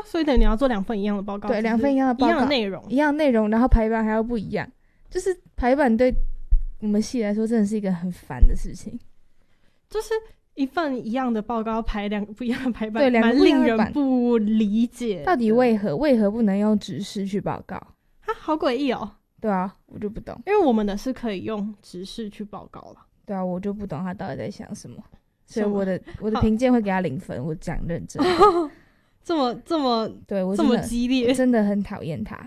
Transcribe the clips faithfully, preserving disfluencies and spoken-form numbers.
所以等于你要做两份一样的报告。 对，两份一样的报告， 一样的内容， 一样的内容，然后排版还要不一样，就是排版对我们系来说真的是一个很烦的事情， 就是一份一样的报告排两个不一样的排版， 对，两个不一样的版， 蛮令人不理解， 到底为何为何不能用直式去报告？ 啊，好诡异哦。 对啊，我就不懂， 因为我们的是可以用直式去报告了。 对啊，我就不懂他到底在想什么，所以我的我的评鉴会给他零分，我讲认真这么这么对我这么激烈， 我真的很讨厌他。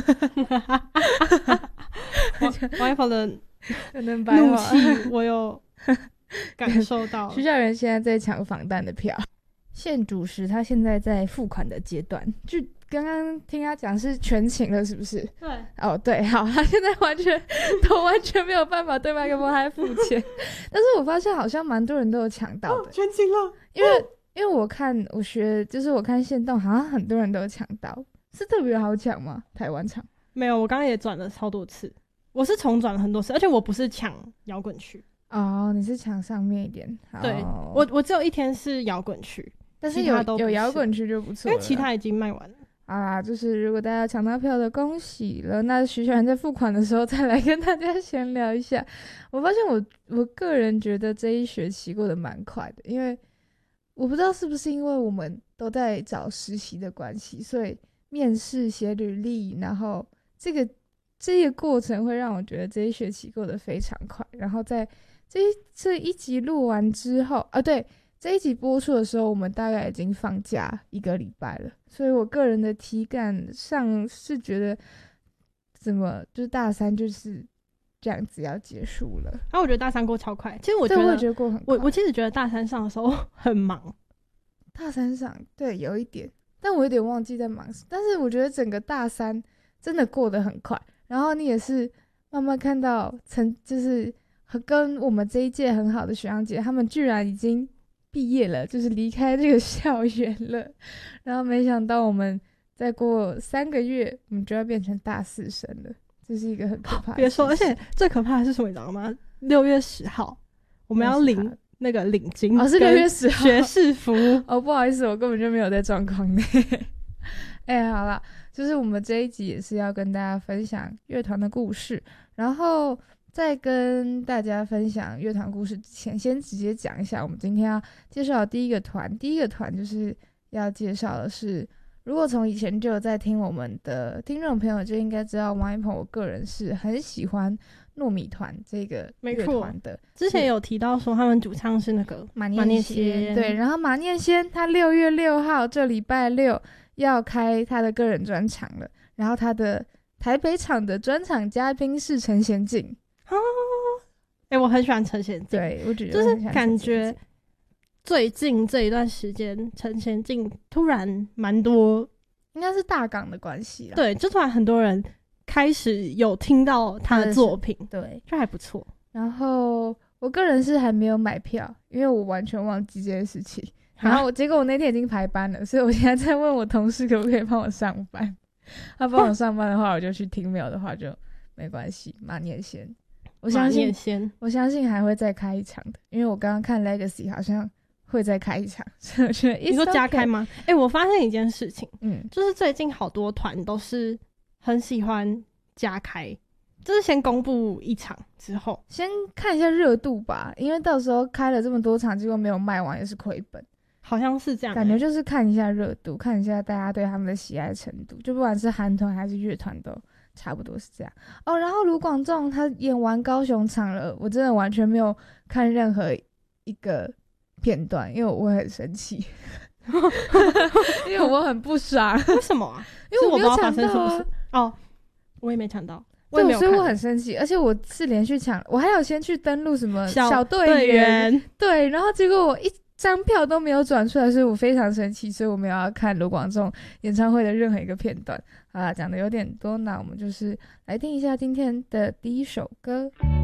王一鹏的怒气我有感受到。 徐校园现在在抢防弹的票，现主时他现在在付款的阶段，就刚刚听他讲是全勤了，是不是？ 对。 哦，对，好，他现在完全都完全没有办法对麦克风还付钱，但是我发现好像蛮多人都有抢到的， 哦、全勤了， 因为、哦、因为我看我学就是我看限动，好像很多人都有抢到，是特别好抢吗？台湾场没有，我刚刚也转了超多次，我是重转了很多次，而且我不是抢摇滚区哦，你是抢上面一点， 对，我我只有一天是摇滚区， 但是有有摇滚区就不错了， 因为其他已经卖完了。 好啦，就是如果大家抢到票的，恭喜了。那徐小然在付款的时候再来跟大家闲聊一下。我发现我我个人觉得这一学期过得蛮快的，因为我不知道是不是因为我们都在找实习的关系，所以面试、写履历，然后这个这个过程会让我觉得这一学期过得非常快。然后在这一这一集录完之后啊，对。这一集播出的时候，我们大概已经放假一个礼拜了，所以我个人的体感上是觉得，怎么就是大三就是这样子要结束了。 然后我觉得大三过超快，其实我觉得， 我觉得过很快。 我我其实觉得大三上的时候很忙， 大三上对有一点，但我有点忘记在忙什么。但是我觉得整个大三真的过得很快，然后你也是慢慢看到曾就是跟我们这一届很好的学长姐，他们居然已经毕业了，就是离开这个校园了，然后没想到我们再过三个月我们就要变成大四生了，这是一个很可怕的事情。 别说，而且最可怕的是什么你知道吗？六月十号我们要领那个领巾， 哦，是六月十号学士服哦，不好意思，我根本就没有在状况内哎、欸，好啦，就是我们这一集也是要跟大家分享乐团的故事，然后在跟大家分享乐团故事之前，先直接讲一下我们今天要介绍的第一个团。第一个团就是要介绍的是，如果从以前就有在听我们的听众朋友就应该知道，王一鹏我个人是很喜欢糯米团这个乐团的。 之前有提到说他们主唱是那个马念先，对，然后马念先他六月六号这礼拜六要开他的个人专场了，然后他的台北场的专场嘉宾是陈贤进。 哦，哎、欸，我很喜欢陈贤进， 对，我觉得就是感觉最近这一段时间，陈贤进突然蛮多， 应该是大港的关系啦。 对，就突然很多人开始有听到他的作品， 对， 就还不错。 然后我个人是还没有买票，因为我完全忘记这件事情。然后结果我那天已经排班了，所以我现在在问我同事可不可以帮我上班。他帮我上班的话，我就去听；没有的话就没关系。马念先。我相信，我相信还会再开一场的，因为我刚刚看 Legacy 好像会再开一场，所以我觉得你说加开吗？哎、欸，我发现一件事情， 嗯， 就是最近好多团都是很喜欢加开，就是先公布一场之后， 先看一下热度吧，因为到时候开了这么多场，结果没有卖完也是亏本， 好像是这样、欸， 感觉就是看一下热度，看一下大家对他们的喜爱程度，就不管是韩团还是乐团都。差不多是这样哦，然后卢广仲他演完高雄场了，我真的完全没有看任何一个片段，因为我很生气，因为我很不爽。 为什么啊？ 因为我没有抢到、啊、 是不是？哦，我也没抢到，我对， 也没有看， 所以我很生气，而且我是连续抢，我还有先去登录什么小队员， 员对，然后结果我一张票都没有转出来，所以我非常生气，所以我没有要看卢广仲演唱会的任何一个片段。好啦，讲的有点多，那我们就是来听一下今天的第一首歌。